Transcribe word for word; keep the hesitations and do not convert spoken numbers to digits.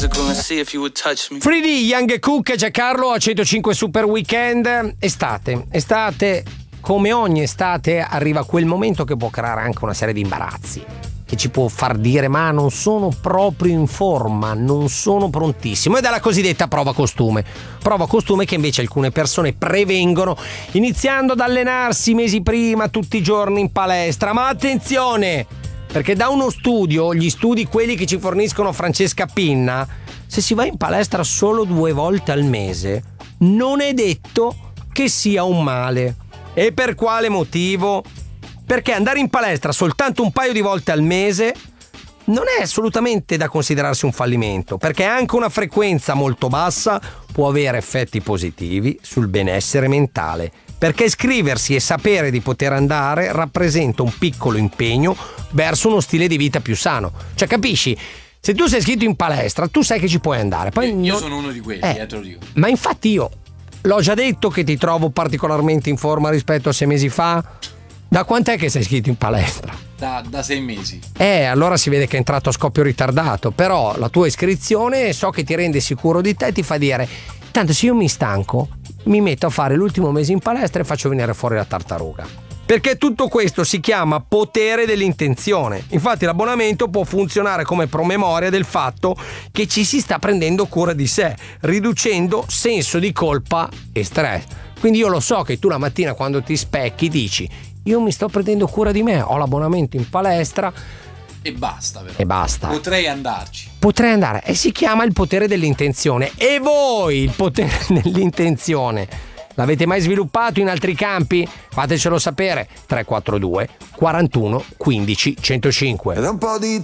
physical and see if you would touch me. tre D, Young Cook e Giancarlo a centocinque Super Weekend. Estate, estate, come ogni estate arriva quel momento che può creare anche una serie di imbarazzi, che ci può far dire ma non sono proprio in forma, non sono prontissimo, ed è la cosiddetta prova costume. Prova costume che invece alcune persone prevengono iniziando ad allenarsi mesi prima, tutti i giorni in palestra. Ma attenzione, perché da uno studio, gli studi quelli che ci forniscono Francesca Pinna, se si va in palestra solo due volte al mese non è detto che sia un male. E per quale motivo? Perché andare in palestra soltanto un paio di volte al mese non è assolutamente da considerarsi un fallimento, perché anche una frequenza molto bassa può avere effetti positivi sul benessere mentale, perché iscriversi e sapere di poter andare rappresenta un piccolo impegno verso uno stile di vita più sano. Cioè, capisci? Se tu sei iscritto in palestra, tu sai che ci puoi andare. Poi io non... sono uno di quelli, eh, eh, te lo dico. Ma infatti io l'ho già detto che ti trovo particolarmente in forma rispetto a sei mesi fa. Da quant'è che sei iscritto in palestra? Da, da sei mesi. Eh, allora si vede che è entrato a scoppio ritardato. Però la tua iscrizione so che ti rende sicuro di te e ti fa dire: tanto se io mi stanco, mi metto a fare l'ultimo mese in palestra e faccio venire fuori la tartaruga. Perché tutto questo si chiama potere dell'intenzione. Infatti l'abbonamento può funzionare come promemoria del fatto che ci si sta prendendo cura di sé, riducendo senso di colpa e stress. Quindi io lo so che tu la mattina quando ti specchi dici: io mi sto prendendo cura di me, ho l'abbonamento in palestra e basta, però. E basta. Potrei andarci. Potrei andare. E si chiama il potere dell'intenzione. E voi il potere dell'intenzione l'avete mai sviluppato in altri campi? Fatecelo sapere. tre quattro due quarantuno quindici centocinque. Ed un po' di